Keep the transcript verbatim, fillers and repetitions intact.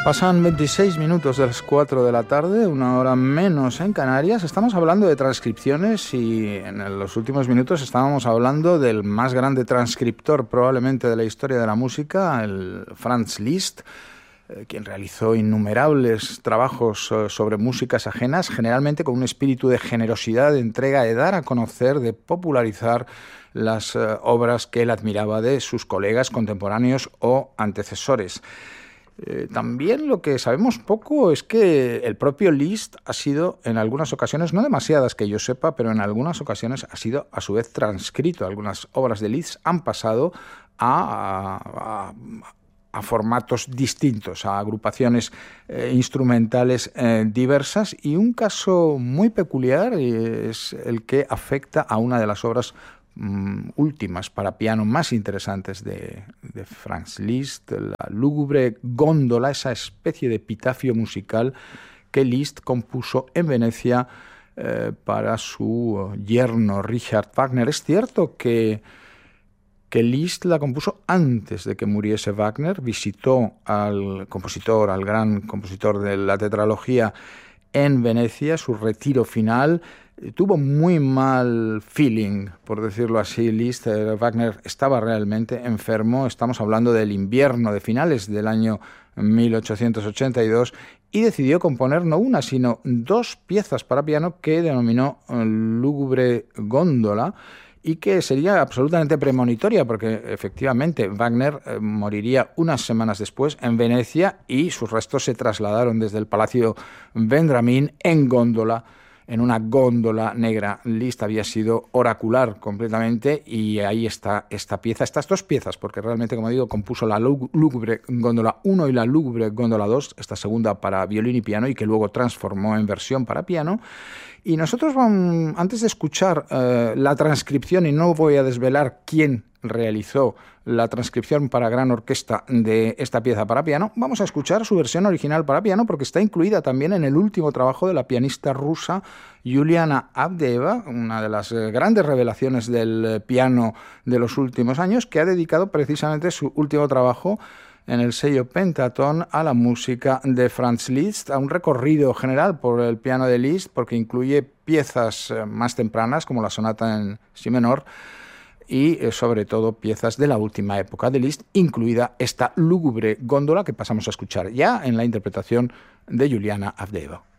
Pasan veintiséis minutos de las cuatro de la tarde, una hora menos en Canarias. Estamos hablando de transcripciones y en los últimos minutos estábamos hablando del más grande transcriptor probablemente de la historia de la música, el Franz Liszt, eh, quien realizó innumerables trabajos eh, sobre músicas ajenas, generalmente con un espíritu de generosidad, de entrega, de dar a conocer, de popularizar las eh, obras que él admiraba de sus colegas contemporáneos o antecesores. Eh, también lo que sabemos poco es que el propio Liszt ha sido en algunas ocasiones, no demasiadas que yo sepa, pero en algunas ocasiones ha sido a su vez transcrito. Algunas obras de Liszt han pasado a, a, a formatos distintos, a agrupaciones eh, instrumentales eh, diversas, y un caso muy peculiar es el que afecta a una de las obras últimas para piano más interesantes de, de Franz Liszt, la lúgubre góndola, esa especie de epitafio musical que Liszt compuso en Venecia eh, para su yerno Richard Wagner. Es cierto que, que Liszt la compuso antes de que muriese Wagner, visitó al compositor, al gran compositor de la tetralogía en Venecia, su retiro final. Tuvo muy mal feeling, por decirlo así, Liszt. Wagner estaba realmente enfermo. Estamos hablando del invierno de finales del año mil ochocientos ochenta y dos, y decidió componer no una, sino dos piezas para piano que denominó Lúgubre Góndola, y que sería absolutamente premonitoria, porque efectivamente Wagner eh, moriría unas semanas después en Venecia, y sus restos se trasladaron desde el Palacio Vendramin en góndola, en una góndola negra. Liszt había sido oracular completamente, y ahí está esta pieza, estas dos piezas, porque realmente, como digo, compuso la Lúgubre Góndola uno y la Lúgubre Góndola dos, esta segunda para violín y piano, y que luego transformó en versión para piano. Y nosotros, vamos, antes de escuchar eh, la transcripción, y no voy a desvelar quién realizó la transcripción para gran orquesta de esta pieza para piano, vamos a escuchar su versión original para piano, porque está incluida también en el último trabajo de la pianista rusa Juliana Avdeeva, una de las grandes revelaciones del piano de los últimos años, que ha dedicado precisamente su último trabajo en el sello Pentaton a la música de Franz Liszt, a un recorrido general por el piano de Liszt, porque incluye piezas más tempranas como la sonata en si menor, y eh, sobre todo piezas de la última época de Liszt, incluida esta lúgubre góndola que pasamos a escuchar ya en la interpretación de Juliana Avdeeva.